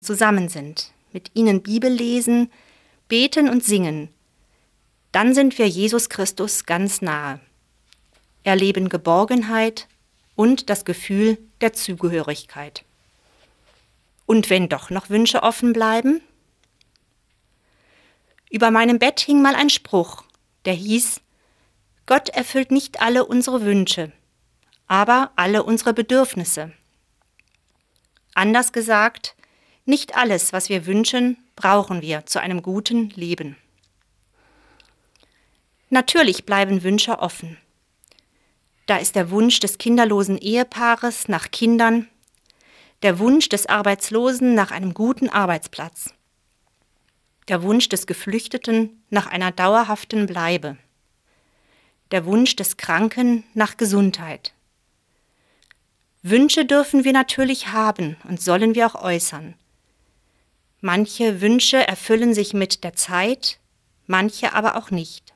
zusammen sind, mit ihnen Bibel lesen, beten und singen, dann sind wir Jesus Christus ganz nahe, erleben Geborgenheit und das Gefühl der Zugehörigkeit. Und wenn doch noch Wünsche offen bleiben? Über meinem Bett hing mal ein Spruch, der hieß: Gott erfüllt nicht alle unsere Wünsche, aber alle unsere Bedürfnisse. Anders gesagt, nicht alles, was wir wünschen, brauchen wir zu einem guten Leben. Natürlich bleiben Wünsche offen. Da ist der Wunsch des kinderlosen Ehepaares nach Kindern, der Wunsch des Arbeitslosen nach einem guten Arbeitsplatz, der Wunsch des Geflüchteten nach einer dauerhaften Bleibe, der Wunsch des Kranken nach Gesundheit. Wünsche dürfen wir natürlich haben und sollen wir auch äußern. Manche Wünsche erfüllen sich mit der Zeit, manche aber auch nicht.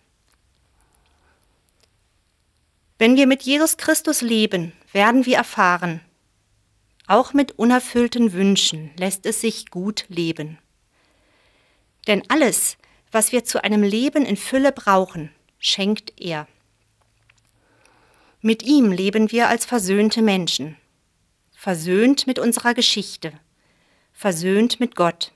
Wenn wir mit Jesus Christus leben, werden wir erfahren, auch mit unerfüllten Wünschen lässt es sich gut leben. Denn alles, was wir zu einem Leben in Fülle brauchen, schenkt er. Mit ihm leben wir als versöhnte Menschen, versöhnt mit unserer Geschichte, versöhnt mit Gott.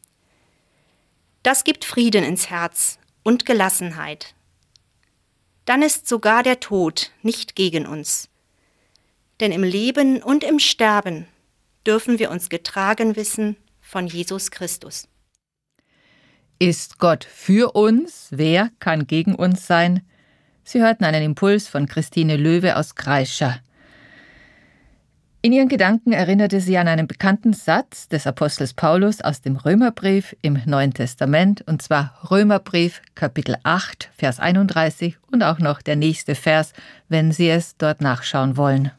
Das gibt Frieden ins Herz und Gelassenheit. Dann ist sogar der Tod nicht gegen uns. Denn im Leben und im Sterben dürfen wir uns getragen wissen von Jesus Christus. Ist Gott für uns? Wer kann gegen uns sein? Sie hörten einen Impuls von Christine Löwe aus Kreischer. In ihren Gedanken erinnerte sie an einen bekannten Satz des Apostels Paulus aus dem Römerbrief im Neuen Testament, und zwar Römerbrief Kapitel 8, Vers 31 und auch noch der nächste Vers, wenn Sie es dort nachschauen wollen.